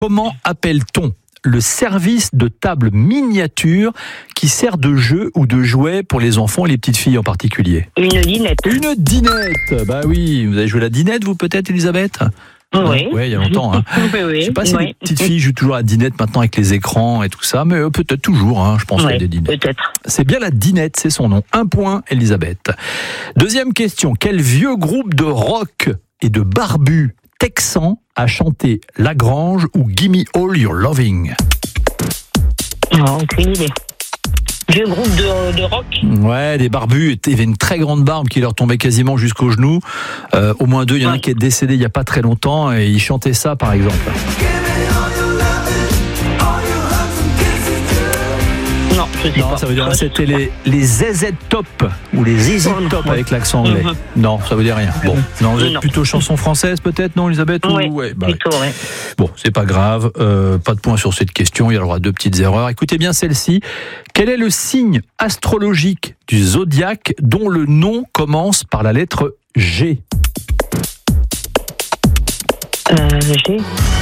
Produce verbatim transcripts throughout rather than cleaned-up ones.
Comment appelle-t-on le service de table miniature qui sert de jeu ou de jouet pour les enfants et les petites filles en particulier? Une dinette. Une dinette. Bah oui, vous avez joué à la dinette, vous peut-être, Elisabeth? Oui. Oui, il y a longtemps. Hein. Oui, oui. Je sais pas si oui. les petites filles jouent toujours à la dinette maintenant avec les écrans et tout ça, mais peut-être toujours, hein, je pense Oui, qu'il y a des dinettes. peut-être. C'est bien la dinette, c'est son nom. Un point, Elisabeth. Deuxième question. Quel vieux groupe de rock et de barbus texans a chanté Lagrange ou Gimme All Your Loving? Non, aucune idée. Vieux groupe de, de rock. Ouais, des barbus. Il y avait une très grande barbe qui leur tombait quasiment jusqu'aux genoux. Euh, au moins deux, il y en a Ouais. un qui est décédé il n'y a pas très longtemps et ils chantaient ça, par exemple. Non, je sais Non, pas. ça veut dire c'était les, les Z Z Top ou les Z Z Oh, non. Top avec l'accent anglais. Mhm. Non, ça veut dire rien. Bon, non, vous êtes Non. plutôt chanson française peut-être, non, Elisabeth? Oui, ou... ouais, bah oui. plutôt, oui. Bon, c'est pas grave, euh, pas de point sur cette question, il y a le droit à deux petites erreurs. Écoutez bien celle-ci. Quel est le signe astrologique du zodiaque dont le nom commence par la lettre G? Euh, G.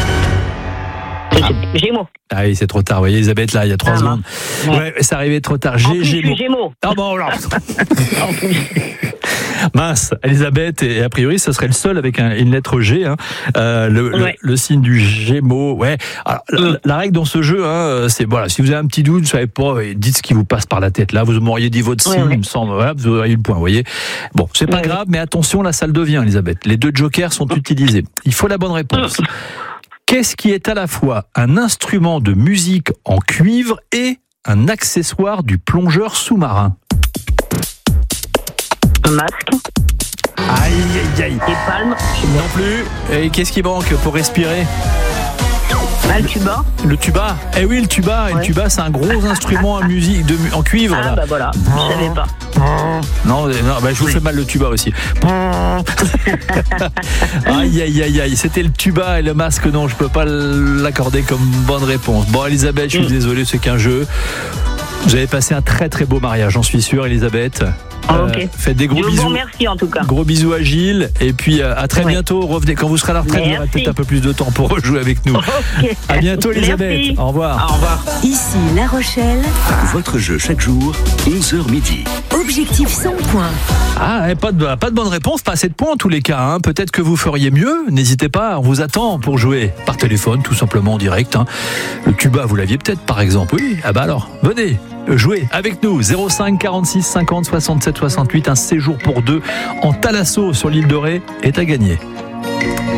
Gémeaux. Ah oui, c'est trop tard. Vous voyez, Elisabeth, là, il y a trois Ah, secondes. Ouais. Ouais, c'est arrivé trop tard. En G, plus, je suis Gémeaux. Gémeaux. Ah bon, alors. En plus. Mince, Elisabeth, et a priori, ce serait le seul avec un- une lettre G. Hein. Euh, le, le- Ouais. le signe du Gémeaux. Ouais. Alors, la, Mm. la règle dans ce jeu, hein, c'est voilà, si vous avez un petit doute, vous ne savez pas, et dites ce qui vous passe par la tête. Là, vous m'auriez dit votre Ouais, signe, ouais. il me semble. Voilà, vous auriez eu le point. Vous voyez. Bon, c'est pas Ouais, grave, mais attention, là, ça le devient, Elisabeth. Les deux jokers sont utilisés. Il faut la bonne réponse. Qu'est-ce qui est à la fois un instrument de musique en cuivre et un accessoire du plongeur sous-marin? Un masque. Aïe, aïe, aïe. Des palmes. Non plus. Et qu'est-ce qui manque pour respirer? Un tuba. Le tuba. Eh oui, le tuba. Et le Ouais. tuba, c'est un gros instrument en musique, de, mu- en cuivre. Ah là. bah voilà, je savais pas. Non, euh, non bah, je vous fais mal le tuba aussi. Aïe, aïe, aïe, aïe. C'était le tuba et le masque. Non, je peux pas l'accorder comme bonne réponse. Bon, Elisabeth, je suis Mm. désolé, c'est qu'un jeu. Vous avez passé un très très beau mariage, j'en suis sûr, Elisabeth. Ah, ok. Faites des gros Je vous bisous. remercie en tout cas. Gros bisous à Gilles. Et puis euh, à très Ouais. bientôt. Revenez quand vous serez à la retraite. Vous aurez Merci. peut-être un peu plus de temps pour rejouer avec nous. Ok. À bientôt, Elisabeth. Merci. Au revoir. Au revoir. Ici La Rochelle, Votre jeu chaque jour, onze heures midi. objectif cent points. Ah, eh, pas de, pas de bonne réponse, pas assez de points en tous les cas. Hein. Peut-être que vous feriez mieux. N'hésitez pas, on vous attend pour jouer par téléphone, tout simplement en direct. Hein. Le tuba, vous l'aviez peut-être par exemple. Oui, ah bah alors, venez jouer avec nous. zéro cinq quarante-six cinquante soixante-sept soixante-huit. Un séjour pour deux en Thalasso sur l'île de Ré est à gagner.